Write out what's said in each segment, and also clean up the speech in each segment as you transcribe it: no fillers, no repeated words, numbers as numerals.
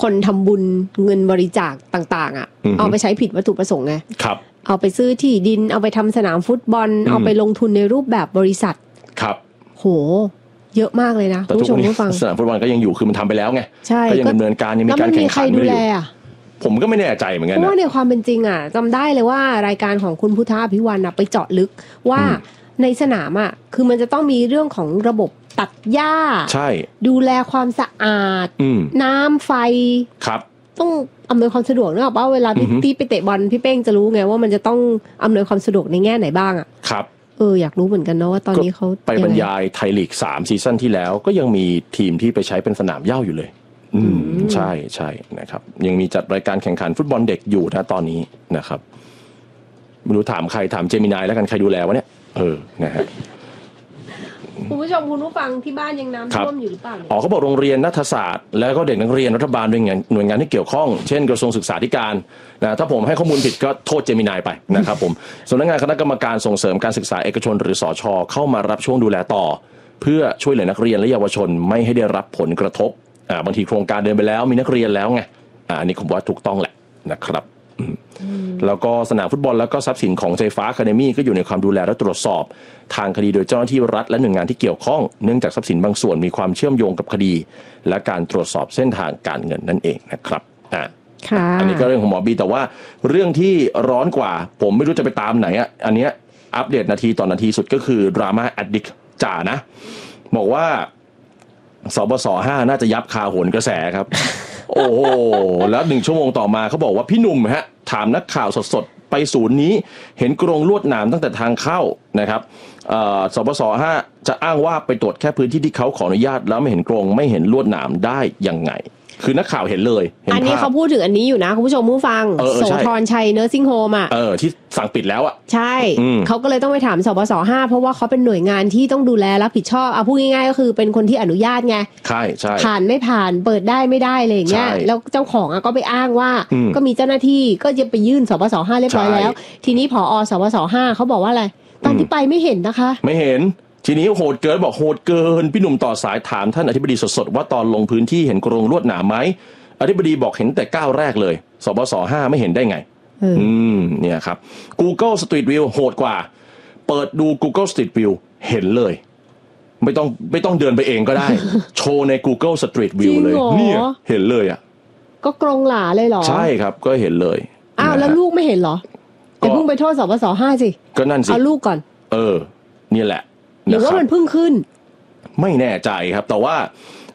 คนทำบุญเงินบริจาคต่างๆอ่ะเอาไปใช้ผิดวัตถุประสงค์ไงครับเอาไปซื้อที่ดินเอาไปทำสนามฟุตบอลเอาไปลงทุนในรูปแบบบริษัทครับโหเยอะมากเลยนะผู้ชมผู้ฟังสนามฟุตบอลก็ยังอยู่คือมันทำไปแล้วไงก็ยังดำเนินการยังมีการแข่งขันอยู่ผมก็ไม่แน่ใจเหมือนกันนะเพราะว่าในความเป็นจริงอ่ะจำได้เลยว่ารายการของคุณพุทธอภิวันไปเจาะลึกว่าในสนามอ่ะคือมันจะต้องมีเรื่องของระบบตัดหญ้าใช่ดูแลความสะอาดน้ำไฟครับต้องอำนวยความสะดวกเนอะป่ะเวลาพี่ไปเตะบอลพี่เป้งจะรู้ไงว่ามันจะต้องอำนวยความสะดวกในแง่ไหนบ้างอ่ะครับอยากรู้เหมือนกันเนาะว่าตอนนี้เขาไปบรรยายไทยลีก3ซีซั่นที่แล้วก็ยังมีทีมที่ไปใช้เป็นสนามหญ้าอยู่เลยใช่ใช่นะครับยังมีจัดรายการแข่งขันฟุตบอลเด็กอยู่นะตอนนี้นะครับไม่รู้ถามใครถามเจมินายแล้วกันใครดูแลวะเนี่ยนะฮะคุณผู้ชมคุณผู้ฟังที่บ้านยังน้ำท่วมอยู่หรือเปล่าเนี่ยเขาบอกโรงเรียนนัฐศาสตร์แล้วก็เด็กนักเรียนรัฐบาลหน่วยงานที่เกี่ยวข้องเช่นกระทรวงศึกษาธิการนะถ้าผมให้ข้อมูลผิดก็โทษเจมินายไปนะครับผมสำนักงานคณะกรรมการส่งเสริมการศึกษาเอกชนหรือสช.เข้ามารับช่วงดูแลต่อเพื่อช่วยเหลือนักเรียนและเยาวชนไม่ให้ได้รับผลกระทบบางทีโครงการเดินไปแล้วมีนักเรียนแล้วไงอันนี้ผมว่าถูกต้องแหละนะครับแล้วก็สนามฟุตบอลแล้วก็ทรัพย์สินของไฟฟ้าอะคาเดมี่ก็อยู่ในความดูแลและตรวจสอบทางคดีโดยเจ้าหน้าที่รัฐและหน่วยงานที่เกี่ยวข้องเนื่องจากทรัพย์สินบางส่วนมีความเชื่อมโยงกับคดีและการตรวจสอบเส้นทางการเงินนั่นเองนะครับอันนี้ก็เรื่องของหมอบีแต่ว่าเรื่องที่ร้อนกว่าผมไม่รู้จะไปตามไหนอันนี้อัปเดตนาทีต่อนาทีสุดก็คือดราม่าแอดดิกจ่านะบอกว่าสบส5น่าจะยับคาโหนกระแสครับ โอ้โหแล้ว1ชั่วโมงต่อมาเขาบอกว่าพี่หนุ่มฮะถามนักข่าวสดๆไปศูนย์นี้เห็นกรงลวดหนามตั้งแต่ทางเข้านะครับสบส5จะอ้างว่าไปตรวจแค่พื้นที่ที่เขาขออนุญาตแล้วไม่เห็นกรงไม่เห็นลวดหนามได้ยังไงคือนักข่าวเห็นเลยอันนี้เขาพูดถึงอันนี้อยู่นะคุณผู้ชมผู้ฟังโสธรชัยเนอร์ซิ่งโฮมที่สั่งปิดแล้วใช่เขาก็เลยต้องไปถามสบส5เพราะว่าเขาเป็นหน่วยงานที่ต้องดูแลรับผิดชอบพูดง่ายๆก็คือเป็นคนที่อนุญาตไงใช่ใช่ผ่านไม่ผ่านเปิดได้ไม่ได้อะไรอย่างเงี้ยแล้วเจ้าของก็ไปอ้างว่าก็มีเจ้าหน้าที่ก็จะไปยื่นสบส5เรียบร้อยแล้วทีนี้ผอสบส5เขาบอกว่าอะไรตอนที่ไปไม่เห็นนะคะไม่เห็นทีนี้โหดเกินบอกโหดเกินพี่หนุ่มต่อสายถามท่านอธิบดีสดๆว่าตอนลงพื้นที่เห็นกรงลวดหนามไหมอธิบดีบอกเห็นแต่ก้าวแรกเลยสบส5ไม่เห็นได้ไงเนี่ยครับ Google Street View โหดกว่าเปิดดู Google Street View เห็นเลยไม่ต้องเดินไปเองก็ได้ โชว์ใน Google Street View เลยเนี่ยเห็นเลยก็กรงหลาเลยเหรอใช่ครับก็เห็นเลยแล้วลูกไม่เห็นเหรออย่าเพิ่งไปโทษสบส5สิก็นั่นสิเอาลูกก่อนนี่แหละหรือว่ามันเพิ่งขึ้นไม่แน่ใจครับแต่ว่า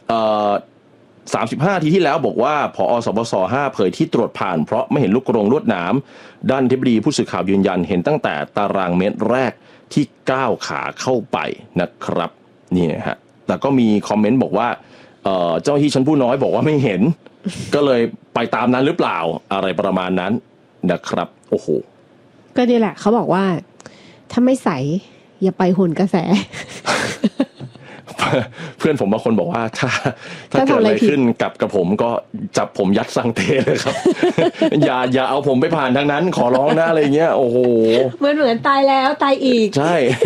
35 นาทีที่แล้วบอกว่าผอ.สบส5เผยที่ตรวจผ่านเพราะไม่เห็นลูกกรงลวดหนามด้านอธิบดีผู้สื่อข่าวยืนยันเห็นตั้งแต่ตารางเมตรแรกที่ก้าวขาเข้าไปนะครับนี่นะฮะแต่ก็มีคอมเมนต์บอกว่าเจ้าหน้าที่ชั้นผู้น้อยบอกว่าไม่เห็น ก็เลยไปตามนั้นหรือเปล่าอะไรประมาณนั้นนะครับโอ้โหก็นี่แหละเขาบอกว่าถ้าไม่ใสอย่าไปหนกระแสเพื่อนผมบางคนบอกว่าถ้าเกิดอะไรขึ้นกับผมก็จับผมยัดซังเตเลยครับ อย่าเอาผมไปผ่านทางนั้นขอร้องนะอะไรเงี้ยโอ้โหเหมือนตายแล้วตายอีกใช่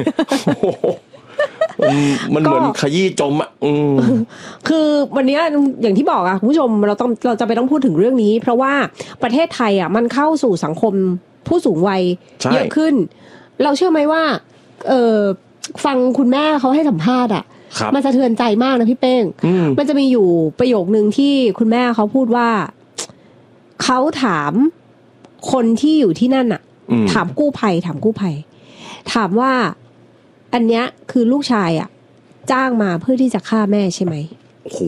มันเหมือนขยี้จมคือวันนี้อย่างที่บอกคุณผู้ชมเราจะไปต้องพูดถึงเรื่องนี้เพราะว่าประเทศไทยมันเข้าสู่สังคมผู้สูงวัยเยอะขึ้นเราเชื่อไหมว่าฟังคุณแม่เขาให้สัมภาษณ์มันสะเทือนใจมากนะพี่เป้งมันจะมีอยู่ประโยคนึงที่คุณแม่เขาพูดว่าเขาถามคนที่อยู่ที่นั่นถามกู้ภัยถามว่าอันเนี้ยคือลูกชายจ้างมาเพื่อที่จะฆ่าแม่ใช่ไหมโอ้โห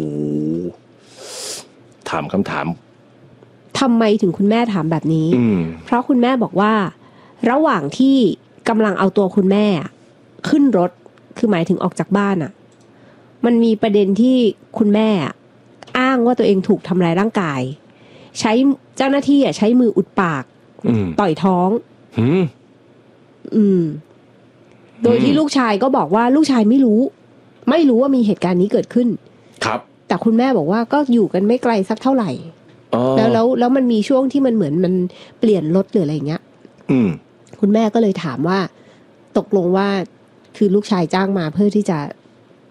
ถามคำถามทำไมถึงคุณแม่ถามแบบนี้เพราะคุณแม่บอกว่าระหว่างที่กำลังเอาตัวคุณแม่ขึ้นรถคือหมายถึงออกจากบ้านมันมีประเด็นที่คุณแม่อ้างว่าตัวเองถูกทำร้ายร่างกายใช้เจ้าหน้าที่ใช้มืออุดปากต่อยท้องโดยที่ลูกชายก็บอกว่าลูกชายไม่รู้ว่ามีเหตุการณ์นี้เกิดขึ้นครับแต่คุณแม่บอกว่าก็อยู่กันไม่ไกลสักเท่าไหร่แล้วมันมีช่วงที่มันเหมือนมันเปลี่ยนรถหรืออะไรเงี้ยคุณแม่ก็เลยถามว่าตกลงว่าคือลูกชายจ้างมาเพื่อที่จะ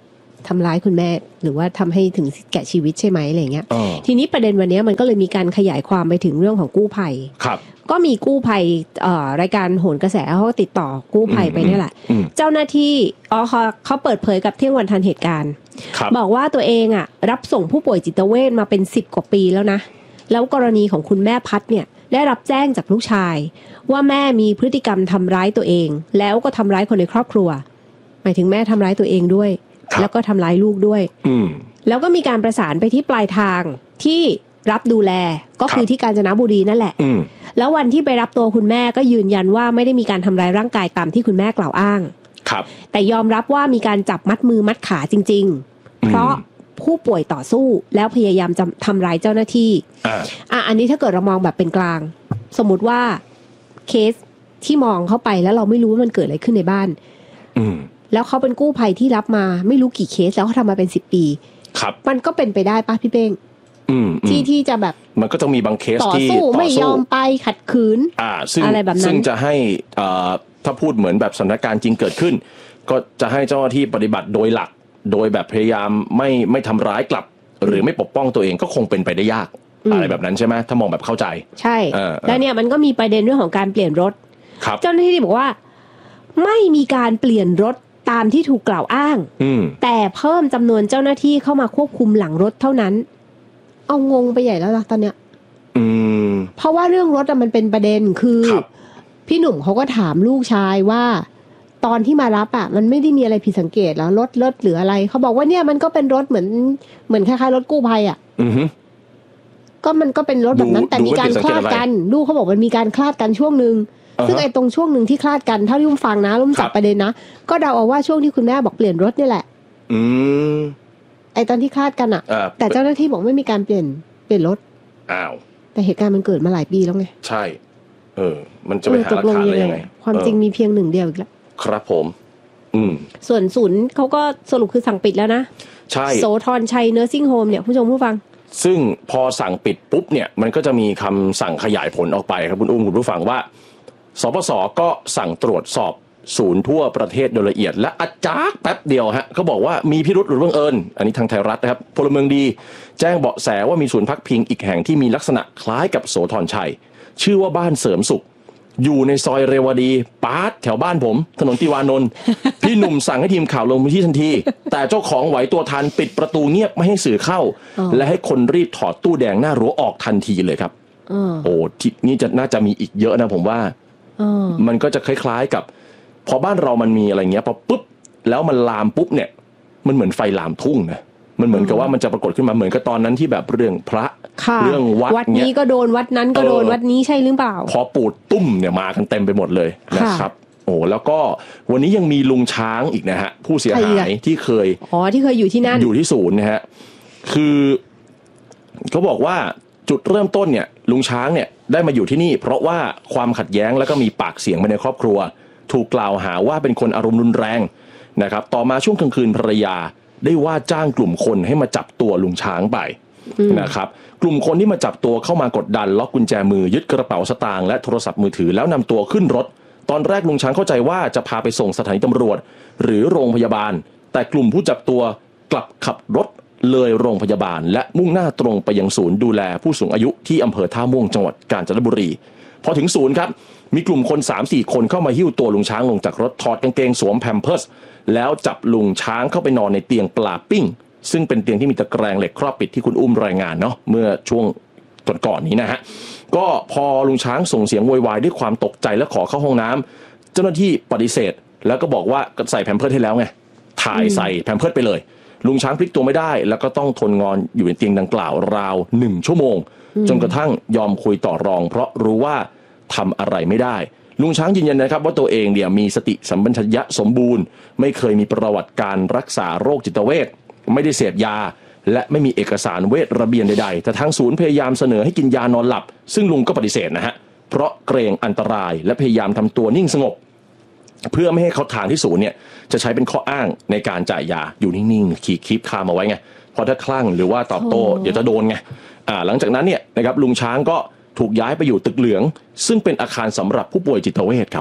ทำร้ายคุณแม่หรือว่าทำให้ถึงแก่ชีวิตใช่ไหมอะไรเงี้ยทีนี้ประเด็นวันนี้มันก็เลยมีการขยายความไปถึงเรื่องของกู้ภัยครับก็มีกู้ภัยรายการโหนกระแสเขาติดต่อกู้ภัยไปนี่แหละเจ้าหน้าที่เขาเปิดเผยกับเที่ยงวันทันเหตุการณ์บอกว่าตัวเองอ่ะรับส่งผู้ป่วยจิตเวชมาเป็น10 กว่าปีแล้วนะแล้วกรณีของคุณแม่พัดเนี่ยได้รับแจ้งจากลูกชายว่าแม่มีพฤติกรรมทำร้ายตัวเองแล้วก็ทำร้ายคนในครอบครัวหมายถึงแม่ทำร้ายตัวเองด้วยแล้วก็ทำร้ายลูกด้วยแล้วก็มีการประสานไปที่ปลายทางที่รับดูแลก็คือที่กาญจนบุรีนั่นแหละแล้ววันที่ไปรับตัวคุณแม่ก็ยืนยันว่าไม่ได้มีการทำร้ายร่างกายตามที่คุณแม่กล่าวอ้างแต่ยอมรับว่ามีการจับมัดมือมัดขาจริงๆเพราะผู้ป่วยต่อสู้แล้วพยายามจะทำร้ายเจ้าหน้าที่อันนี้ถ้าเกิดเรามองแบบเป็นกลางสมมุติว่าเคสที่มองเข้าไปแล้วเราไม่รู้ว่ามันเกิดอะไรขึ้นในบ้านแล้วเขาเป็นกู้ภัยที่รับมาไม่รู้กี่เคสแล้วเขาทำมาเป็น10 ปีมันก็เป็นไปได้ป่ะพี่เป้งที่จะแบบมันก็ต้องมีบางเคสที่ต่อสู้ไม่ยอมไปขัดขืนอะไรแบบนั้นซึ่งจะให้ถ้าพูดเหมือนแบบสถานการณ์จริงเกิดขึ้นก็จะให้เจ้าหน้าที่ปฏิบัติโดยหลักโดยแบบพยายามไม่ทำร้ายกลับหรือไม่ปกป้องตัวเองก็คงเป็นไปได้ยากอะไรแบบนั้นใช่ไหมถ้ามองแบบเข้าใจใช่แล้วเนี่ยมันก็มีประเด็นเรื่องของการเปลี่ยนรถเจ้าหน้าที่บอกว่าไม่มีการเปลี่ยนรถตามที่ถูกกล่าวอ้างแต่เพิ่มจำนวนเจ้าหน้าที่เข้ามาควบคุมหลังรถเท่านั้นเอางงไปใหญ่แล้วล่ะตอนเนี้ยเพราะว่าเรื่องรถมันเป็นประเด็นคือพี่หนุ่มเขาก็ถามลูกชายว่าตอนที่มารับมันไม่ได้มีอะไรผิดสังเกตแล้วรถหรืออะไรเขาบอกว่าเนี่ยมันก็เป็นรถเหมือนคล้ายๆรถกู้ภัยก็มันก็เป็นรถแบบนั้นแต่มีการคลาดกันลูกเขาบอกมันมีการคลาดกันช่วงนึงซึ่งไอ้ตรงช่วงนึงที่คลาดกันเท่าที่ผมฟังนะผมจับประเด็นนะก็เดาเอาว่าช่วงที่คุณแม่บอกเปลี่ยนรถนี่แหละไอ้ตอนที่คลาดกันแต่เจ้าหน้าที่บอกไม่มีการเปลี่ยนรถแต่เหตุการณ์มันเกิดมาหลายปีแล้วไงใช่มันจะไปหาหลักฐานได้ยังไงความจริงมีเพียง1 เดียวอีกแล้วครับผมส่วนศูนย์เขาก็สรุปคือสั่งปิดแล้วนะใช่โสธรชัยเนอร์ซิ่งโฮมเนี่ยผู้ชมผู้ฟังซึ่งพอสั่งปิดปุ๊บเนี่ยมันก็จะมีคำสั่งขยายผลออกไปครับคุณคุณผู้ฟังว่าสปส.ก็สั่งตรวจสอบศูนย์ทั่วประเทศโดยละเอียดและอาจารย์แป๊บเดียวฮะเขาบอกว่ามีพิรุธหรือบังเอิญอันนี้ทางไทยรัฐนะครับพลเมืองดีแจ้งเบาะแสว่ามีศูนย์พักพิงอีกแห่งที่มีลักษณะคล้ายกับโสธรชัยชื่อว่าบ้านเสริมสุขอยู่ในซอยเรวดีปาร์ตแถวบ้านผมถนนติวานนท์ พี่หนุ่มสั่งให้ทีมข่าวลงพื้นที่ทันทีแต่เจ้าของไหวตัวทันปิดประตูเงียบไม่ให้สื่อเข้าและให้คนรีบถอดตู้แดงหน้ารั้วออกทันทีเลยครับโอ้ที่นี่น่าจะมีอีกเยอะนะผมว่ามันก็จะคล้ายๆกับพอบ้านเรามันมีอะไรเงี้ยพอปุ๊บแล้วมันลามปุ๊บเนี่ยมันเหมือนไฟลามทุ่งนะมันเหมือนกับว่ามันจะปรากฏขึ้นมาเหมือนกับตอนนั้นที่แบบเรื่องพระเรื่องวัดนี้ก็โดนวัดนั้นก็โดนวัดนี้ใช่หรือเปล่าพอปูดตุ้มเนี่ยมากันเต็มไปหมดเลยนะครับโอ้แล้วก็วันนี้ยังมีลุงช้างอีกนะฮะผู้เสียหายที่เคยอยู่ที่นั่นอยู่ที่ศูนย์นะฮะคือเขาบอกว่าจุดเริ่มต้นเนี่ยลุงช้างเนี่ยได้มาอยู่ที่นี่เพราะว่าความขัดแย้งแล้วก็มีปากเสียงภายในครอบครัวถูกกล่าวหาว่าเป็นคนอารมณ์รุนแรงนะครับต่อมาช่วงกลางคืนภรรยาได้ว่าจ้างกลุ่มคนให้มาจับตัวลุงช้างไปนะครับกลุ่มคนที่มาจับตัวเข้ามากดดันล็อกกุญแจมือยึดกระเป๋าสตางค์และโทรศัพท์มือถือแล้วนำตัวขึ้นรถตอนแรกลุงช้างเข้าใจว่าจะพาไปส่งสถานีตำรวจหรือโรงพยาบาลแต่กลุ่มผู้จับตัวกลับขับรถเลยโรงพยาบาลและมุ่งหน้าตรงไปยังศูนย์ดูแลผู้สูงอายุที่อำเภอท่าม่วงจังหวัดกาญจนบุรีพอถึงศูนย์ครับมีกลุ่มคน 3-4 คนเข้ามาหิ้วตัวลุงช้างลงจากรถถอดกางเกงสวมแพมเพิร์สแล้วจับลุงช้างเข้าไปนอนในเตียงปลาปิ้งซึ่งเป็นเตียงที่มีตะแกรงเหล็กครอบปิดที่คุณอุ้มรายงานเนาะเมื่อช่วงก่อนนี้นะฮะก็พอลุงช้างส่งเสียงโวยวายด้วยความตกใจและขอเข้าห้องน้ำเจ้าหน้าที่ปฏิเสธแล้วก็บอกว่าใส่แพมเพิร์สให้แล้วไงถ่ายใส่แพมเพิร์สไปเลยลุงช้างพลิกตัวไม่ได้แล้วก็ต้องทนงอนอยู่ในเตียงดังกล่าวราว1 ชั่วโมงจนกระทั่งยอมคุยต่อรองเพราะรู้ว่าทำอะไรไม่ได้ลุงช้างยืนยันนะครับว่าตัวเองเนี่ยมีสติสัมปชัญญะสมบูรณ์ไม่เคยมีประวัติการรักษาโรคจิตเวชไม่ได้เสพยาและไม่มีเอกสารเวชระเบียนใดๆแต่ทางศูนย์พยายามเสนอให้กินยานอนหลับซึ่งลุงก็ปฏิเสธนะฮะเพราะเกรงอันตรายและพยายามทำตัวนิ่งสงบเพื่อไม่ให้เขาทางที่ศูนย์เนี่ยจะใช้เป็นข้ออ้างในการจ่ายยาอยู่นิ่งๆคีบคามเอาไว้ไงเพราะถ้าคลั่งหรือว่าตอบโต้เดี๋ยวจะโดนไงหลังจากนั้นเนี่ยนะครับลุงช้างก็ถูกย้ายไปอยู่ตึกเหลืองซึ่งเป็นอาคารสำหรับผู้ป่วยจิตเวชครับ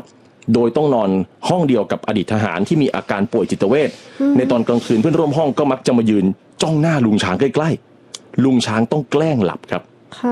โดยต้องนอนห้องเดียวกับอดีตทหารที่มีอาการป่วยจิตเวชในตอนกลางคืนเพื่อนร่วมห้องก็มักจะมายืนจ้องหน้าลุงช้างใกล้ๆลุงช้างต้องแกล้งหลับครับ